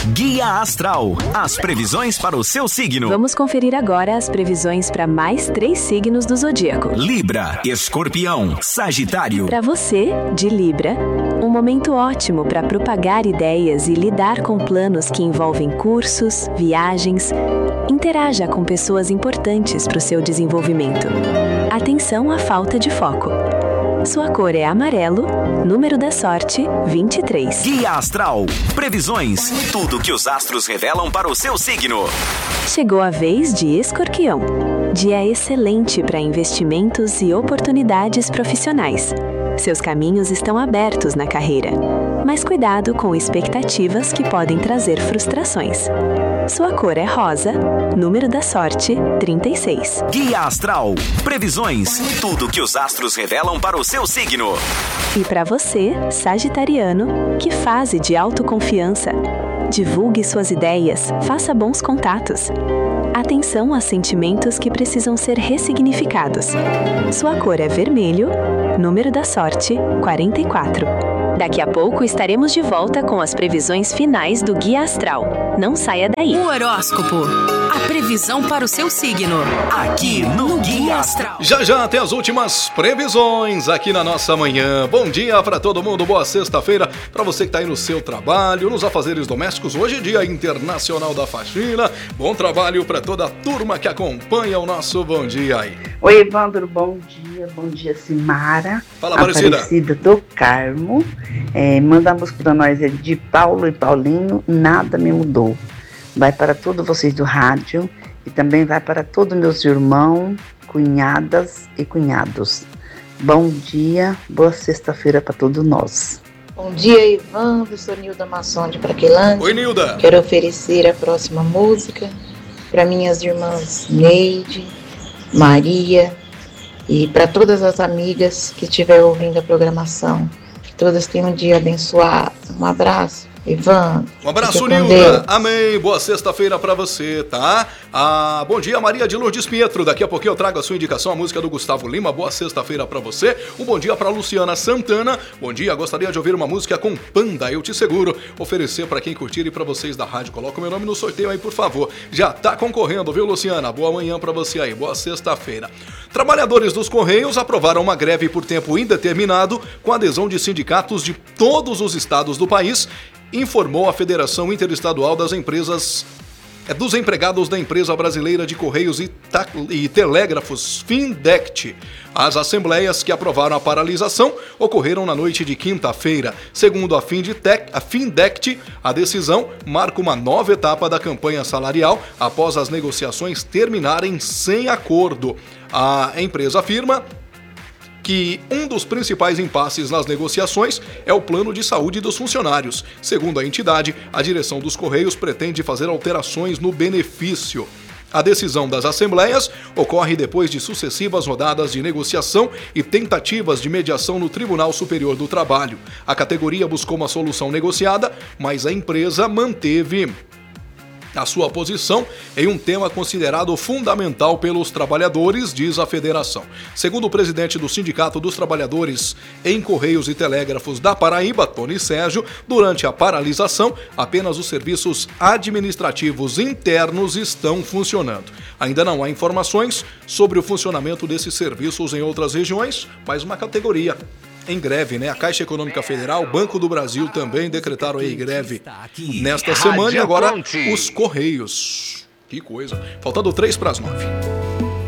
Guia Astral, as previsões para o seu signo. Vamos conferir agora as previsões para mais 3 signos do zodíaco. Libra, Escorpião, Sagitário. Para você, de Libra, um momento ótimo para propagar ideias e lidar com planos que envolvem cursos, viagens. Interaja com pessoas importantes para o seu desenvolvimento. Atenção à falta de foco. Sua cor é amarelo, número da sorte, 23. Guia Astral, previsões, tudo que os astros revelam para o seu signo. Chegou a vez de Escorpião. Dia excelente para investimentos e oportunidades profissionais. Seus caminhos estão abertos na carreira, mas cuidado com expectativas que podem trazer frustrações. Sua cor é rosa, número da sorte, 36. Guia Astral, previsões, tudo que os astros revelam para o seu signo. E para você, sagitariano, que fase de autoconfiança. Divulgue suas ideias, faça bons contatos. Atenção a sentimentos que precisam ser ressignificados. Sua cor é vermelho, número da sorte, 44. Daqui a pouco estaremos de volta com as previsões finais do Guia Astral. Não saia daí. O horóscopo. A previsão para o seu signo. Aqui no Guia Astral. Já tem as últimas previsões aqui na nossa manhã. Bom dia para todo mundo, boa sexta-feira para você que está aí no seu trabalho, nos afazeres domésticos. Hoje é Dia Internacional da Faxina. Bom trabalho para toda a turma que acompanha o nosso Bom Dia aí. Oi, Evandro, bom dia, Simara. Fala, Aparecida. Aparecida do Carmo. Manda a música para nós, de Paulo e Paulinho, Nada Me Mudou. Vai para todos vocês do rádio e também vai para todos meus irmãos, cunhadas e cunhados. Bom dia, boa sexta-feira para todos nós. Bom dia, Evandro, sou Nilda Masson de Praquelândia. Oi, Nilda. Quero oferecer a próxima música para minhas irmãs Neide, Maria e para todas as amigas que estiverem ouvindo a programação. Que todas tenham um dia abençoado. Um abraço. Ivan. Um abraço, Nilda. Amém. Boa sexta-feira pra você, tá? Bom dia, Maria de Lourdes Pietro. Daqui a pouquinho eu trago a sua indicação, a música do Gustavo Lima. Boa sexta-feira pra você. Um bom dia pra Luciana Santana. Bom dia, gostaria de ouvir uma música com Panda, Eu Te Seguro. Oferecer pra quem curtir e pra vocês da rádio. Coloca o meu nome no sorteio aí, por favor. Já tá concorrendo, viu, Luciana? Boa manhã pra você aí. Boa sexta-feira. Trabalhadores dos Correios aprovaram uma greve por tempo indeterminado com adesão de sindicatos de todos os estados do país, informou a Federação Interestadual das Empresas dos Empregados da Empresa Brasileira de Correios e Telégrafos, Findect. As assembleias que aprovaram a paralisação ocorreram na noite de quinta-feira. Segundo a Findect, a decisão marca uma nova etapa da campanha salarial após as negociações terminarem sem acordo. A empresa afirma que um dos principais impasses nas negociações é o plano de saúde dos funcionários. Segundo a entidade, a direção dos Correios pretende fazer alterações no benefício. A decisão das assembleias ocorre depois de sucessivas rodadas de negociação e tentativas de mediação no Tribunal Superior do Trabalho. A categoria buscou uma solução negociada, mas a empresa manteve a sua posição em um tema considerado fundamental pelos trabalhadores, diz a federação. Segundo o presidente do Sindicato dos Trabalhadores em Correios e Telégrafos da Paraíba, Tony Sérgio, durante a paralisação, apenas os serviços administrativos internos estão funcionando. Ainda não há informações sobre o funcionamento desses serviços em outras regiões, mas uma categoria em greve, né? A Caixa Econômica Federal, o Banco do Brasil também decretaram aí greve nesta semana e agora os Correios. Que coisa. Faltando 3 para as 9.